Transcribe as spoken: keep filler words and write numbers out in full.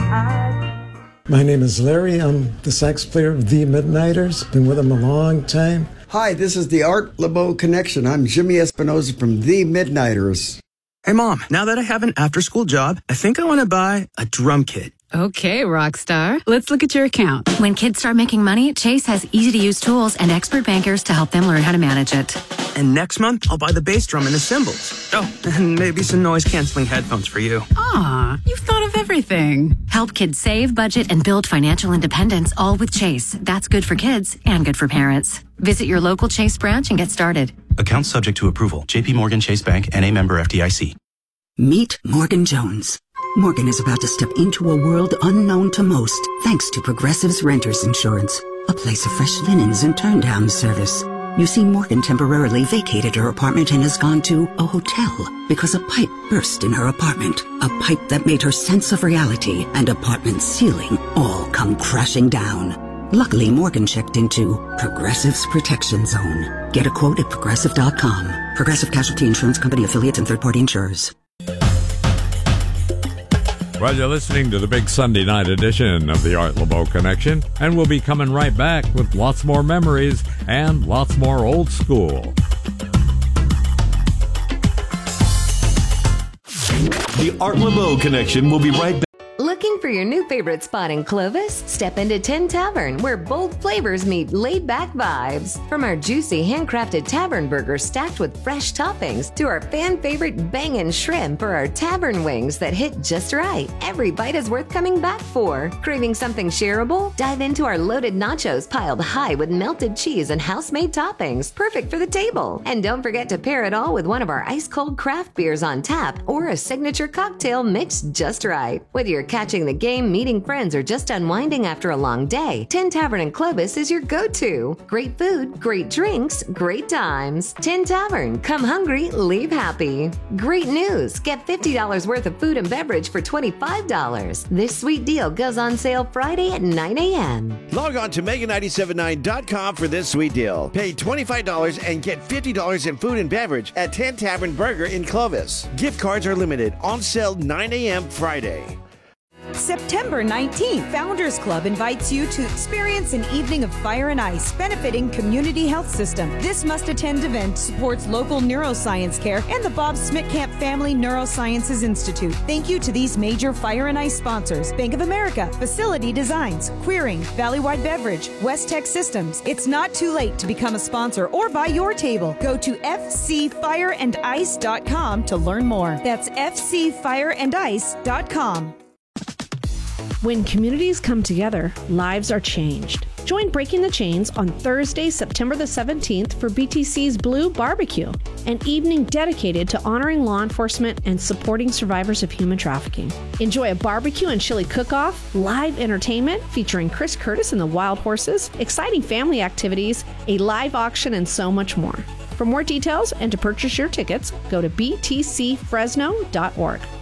My name is Larry. I'm the sax player of The Midnighters. Been with them a long time. Hi, this is the Art LeBeau Connection. I'm Jimmy Espinosa from The Midnighters. Hey, Mom, now that I have an after-school job, I think I want to buy a drum kit. Okay, rock star. Let's look at your account. When kids start making money, Chase has easy-to-use tools and expert bankers to help them learn how to manage it. And next month, I'll buy the bass drum and the cymbals. Oh, and maybe some noise-canceling headphones for you. Aw, you've thought of everything. Help kids save, budget, and build financial independence, all with Chase. That's good for kids and good for parents. Visit your local Chase branch and get started. Account subject to approval. J P Morgan Chase Bank, N A member F D I C. Meet Morgan Jones. Morgan is about to step into a world unknown to most, thanks to Progressive's Renters Insurance, a place of fresh linens and turn-down service. You see, Morgan temporarily vacated her apartment and has gone to a hotel because a pipe burst in her apartment. A pipe that made her sense of reality and apartment ceiling all come crashing down. Luckily, Morgan checked into Progressive's Protection Zone. Get a quote at progressive dot com. Progressive Casualty Insurance Company affiliates and third-party insurers. Well, you're listening to the big Sunday night edition of the Art LeBeau Connection, and we'll be coming right back with lots more memories and lots more old school. The Art LeBeau Connection will be right back. Looking for your new favorite spot in Clovis? Step into Tin Tavern, where bold flavors meet laid-back vibes. From our juicy handcrafted tavern burgers stacked with fresh toppings to our fan-favorite bangin' shrimp or our tavern wings that hit just right. Every bite is worth coming back for. Craving something shareable? Dive into our loaded nachos piled high with melted cheese and house-made toppings, perfect for the table. And don't forget to pair it all with one of our ice-cold craft beers on tap or a signature cocktail mixed just right. Whether you're catching the game, meeting friends, or just unwinding after a long day, Tin Tavern in Clovis is your go-to. Great food, great drinks, great times. Tin Tavern. Come hungry, leave happy. Great news! Get fifty dollars worth of food and beverage for twenty-five dollars. This sweet deal goes on sale Friday at nine a.m. Log on to mega nine seven nine dot com for this sweet deal. Pay twenty-five dollars and get fifty dollars in food and beverage at Tin Tavern Burger in Clovis. Gift cards are limited. On sale nine a.m. Friday. September nineteenth, Founders Club invites you to experience an evening of fire and ice benefiting Community Health System. This must-attend event supports local neuroscience care and the Bob Smitkamp Family Neurosciences Institute. Thank you to these major fire and ice sponsors: Bank of America, Facility Designs, Queering, Valleywide Beverage, West Tech Systems. It's not too late to become a sponsor or buy your table. Go to f c fire and ice dot com to learn more. That's f c fire and ice dot com. When communities come together, lives are changed. Join Breaking the Chains on Thursday, September the seventeenth for B T C's Blue Barbecue, an evening dedicated to honoring law enforcement and supporting survivors of human trafficking. Enjoy a barbecue and chili cook-off, live entertainment featuring Chris Curtis and the Wild Horses, exciting family activities, a live auction, and so much more. For more details and to purchase your tickets, go to b t c fresno dot org.